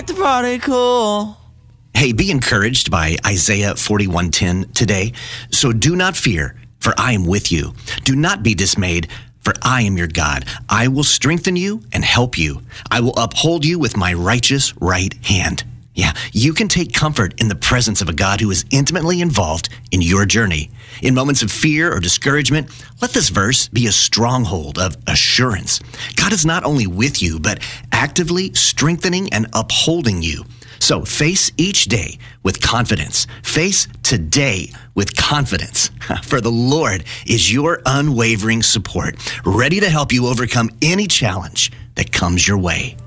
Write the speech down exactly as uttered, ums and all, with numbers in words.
Act the party cool. Hey, be encouraged by Isaiah forty-one ten today. So do not fear, for I am with you. Do not be dismayed, for I am your God. I will strengthen you and help you. I will uphold you with my righteous right hand. Yeah, you can take comfort in the presence of a God who is intimately involved in your journey. In moments of fear or discouragement, let this verse be a stronghold of assurance. God is not only with you, but actively strengthening and upholding you. So face each day with confidence. Face today with confidence. For the Lord is your unwavering support, ready to help you overcome any challenge that comes your way.